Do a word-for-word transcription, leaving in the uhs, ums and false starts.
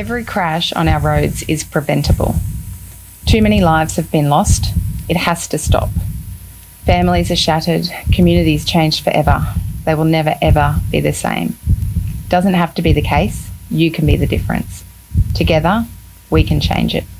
Every crash on our roads is preventable. Too many lives have been lost. It has to stop. Families are shattered, communities changed forever. They will never, ever be the same. Doesn't have to be the case. You can be the difference. Together, we can change it.